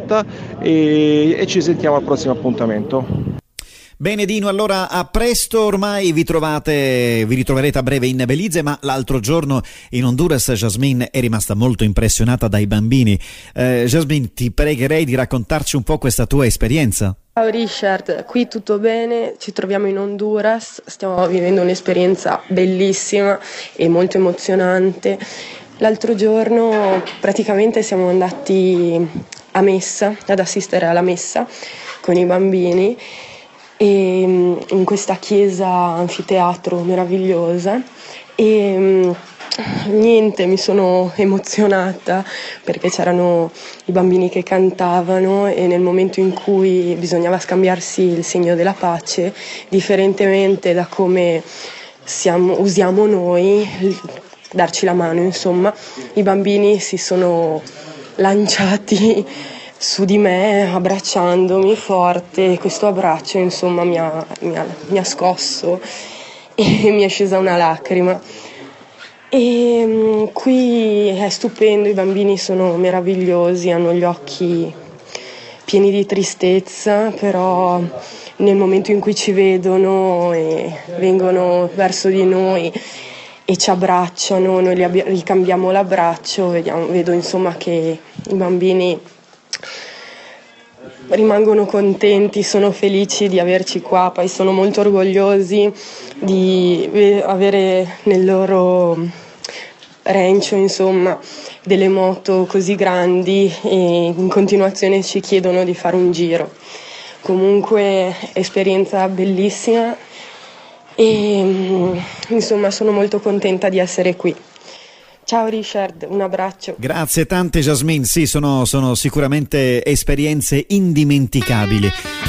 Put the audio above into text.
volta e ci sentiamo al prossimo appuntamento. Bene Dino, allora a presto, ormai vi ritroverete a breve in Belize, ma l'altro giorno in Honduras Jasmine è rimasta molto impressionata dai bambini. Jasmine, ti pregherei di raccontarci un po' questa tua esperienza. Ciao Richard, qui tutto bene, ci troviamo in Honduras, stiamo vivendo un'esperienza bellissima e molto emozionante. L'altro giorno praticamente siamo andati a messa, ad assistere alla messa con i bambini, e in questa chiesa anfiteatro meravigliosa e niente, mi sono emozionata perché c'erano i bambini che cantavano e nel momento in cui bisognava scambiarsi il segno della pace, differentemente da come usiamo noi, darci la mano, insomma, i bambini si sono lanciati su di me abbracciandomi forte. Questo abbraccio insomma mi ha scosso e mi è scesa una lacrima. E qui è stupendo, i bambini sono meravigliosi, hanno gli occhi pieni di tristezza, però nel momento in cui ci vedono e vengono verso di noi e ci abbracciano, noi ricambiamo l'abbraccio, vedo insomma che i bambini rimangono contenti, sono felici di averci qua, poi sono molto orgogliosi di avere nel loro rancio insomma delle moto così grandi e in continuazione ci chiedono di fare un giro. Comunque esperienza bellissima e insomma sono molto contenta di essere qui. Ciao Richard, un abbraccio. Grazie tante Jasmine, sì, sono sicuramente esperienze indimenticabili.